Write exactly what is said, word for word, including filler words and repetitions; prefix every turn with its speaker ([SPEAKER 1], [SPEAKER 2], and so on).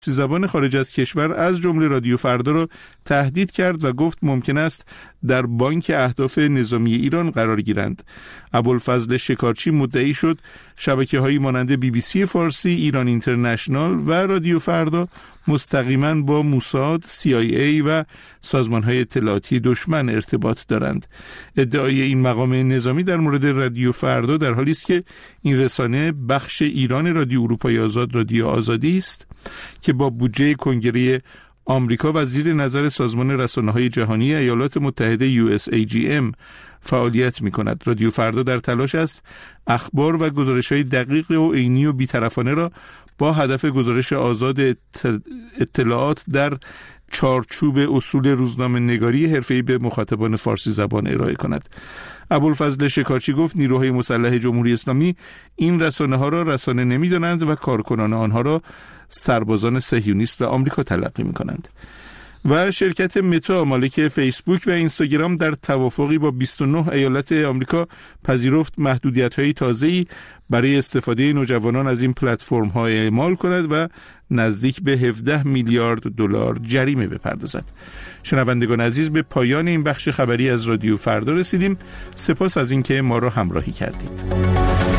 [SPEAKER 1] زبان خارج از کشور از جمله رادیو فردا را تهدید کرد و گفت ممکن است در بانک اهداف نظامی ایران قرار گیرند. ابوالفضل شکارچی مدعی شد شبکه‌هایی مانند بی بی سی فارسی، ایران اینترنشنال و رادیو فردا مستقیما با موساد، سی آی ای و سازمان‌های اطلاعاتی دشمن ارتباط دارند. ادعای این مقام نظامی در مورد رادیو فردا در حالی است که این رسانه بخش ایران رادیو اروپای آزاد، رادیو آزادی است که با بودجه کنگره آمریکا و زیر نظر سازمان رسانه‌های جهانی ایالات متحده یو اس ای جی ام فعالیت می‌کند. رادیو فردا در تلاش است اخبار و گزارش‌های دقیق و عینی و بی‌طرفانه را با هدف گزارش آزاد اطلاعات در چارچوب اصول روزنامه نگاری حرفه‌ای به مخاطبان فارسی زبان ارائه کند. ابوالفضل شکارچی گفت نیروهای مسلح جمهوری اسلامی این رسانه‌ها را رسانه نمی‌دانند و کارکنان آنها را سربازان صهیونیست و آمریکا تلقی می‌کنند. و شرکت متا مالک فیسبوک و اینستاگرام در توافقی با بیست و نه ایالت آمریکا پذیرفت محدودیت‌های تازه‌ای برای استفاده نوجوانان از این پلتفرم‌ها اعمال کند و نزدیک به هفده میلیارد دلار جریمه بپردازد. شنوندگان عزیز، به پایان این بخش خبری از رادیو فردا رسیدیم. سپاس از اینکه ما را همراهی کردید.